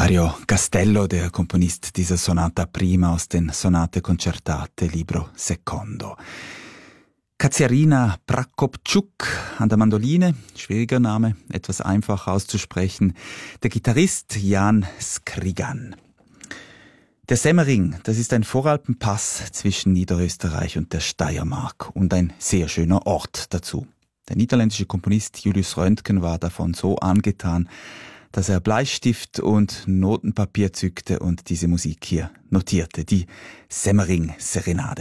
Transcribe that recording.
Dario Castello, der Komponist dieser Sonata Prima aus den Sonate Concertate, Libro Secondo. Katsiarina Prokopczuk an der Mandoline, schwieriger Name, etwas einfach auszusprechen. Der Gitarrist Jan Skrigan. Der Semmering, das ist ein Voralpenpass zwischen Niederösterreich und der Steiermark und ein sehr schöner Ort dazu. Der niederländische Komponist Julius Röntgen war davon so angetan, dass er Bleistift und Notenpapier zückte und diese Musik hier notierte, die Semmering-Serenade.